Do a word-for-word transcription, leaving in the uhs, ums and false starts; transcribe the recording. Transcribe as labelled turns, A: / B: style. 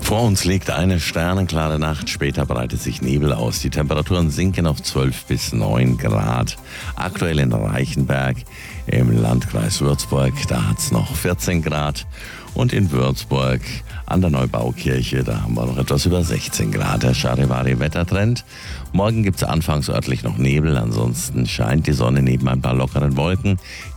A: Vor uns liegt eine sternenklare Nacht, später breitet sich Nebel aus. Die Temperaturen sinken auf zwölf bis neun Grad. Aktuell in Reichenberg im Landkreis Würzburg, da hat es noch vierzehn Grad. Und in Würzburg an der Neubaukirche, da haben wir noch etwas über sechzehn Grad. Der Charivari-Wettertrend. Morgen gibt es anfangs örtlich noch Nebel, ansonsten scheint die Sonne neben ein paar lockeren Wolken.